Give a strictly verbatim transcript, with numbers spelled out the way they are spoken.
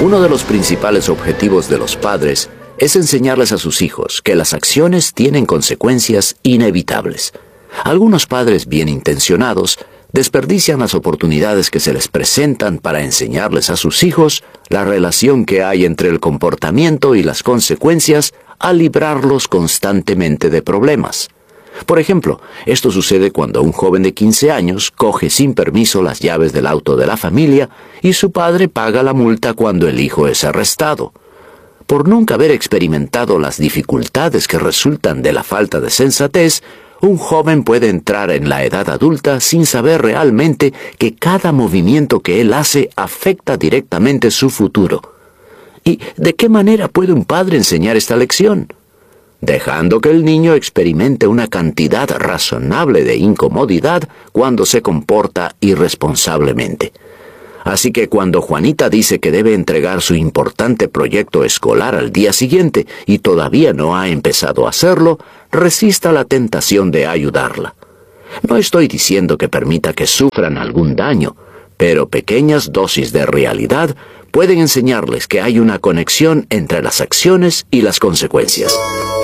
Uno de los principales objetivos de los padres es enseñarles a sus hijos que las acciones tienen consecuencias inevitables. Algunos padres bien intencionados desperdician las oportunidades que se les presentan para enseñarles a sus hijos la relación que hay entre el comportamiento y las consecuencias al librarlos constantemente de problemas. Por ejemplo, esto sucede cuando un joven de quince años coge sin permiso las llaves del auto de la familia y su padre paga la multa cuando el hijo es arrestado. Por nunca haber experimentado las dificultades que resultan de la falta de sensatez, un joven puede entrar en la edad adulta sin saber realmente que cada movimiento que él hace afecta directamente su futuro. ¿Y de qué manera puede un padre enseñar esta lección? Dejando que el niño experimente una cantidad razonable de incomodidad cuando se comporta irresponsablemente. Así que cuando Juanita dice que debe entregar su importante proyecto escolar al día siguiente y todavía no ha empezado a hacerlo, resista la tentación de ayudarla. No estoy diciendo que permita que sufran algún daño, pero pequeñas dosis de realidad pueden enseñarles que hay una conexión entre las acciones y las consecuencias.